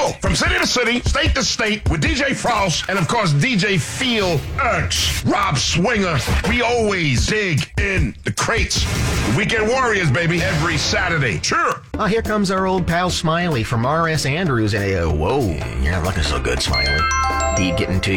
travel from city to city, state to state with DJ Frost and, of course, DJ Feel X, Rob Swinger. We always dig in the crates. Weekend Warriors, baby, every Saturday. Sure. Oh, here comes our old pal Smiley from R.S. Andrews. And whoa, you're not looking so good, Smiley. He getting to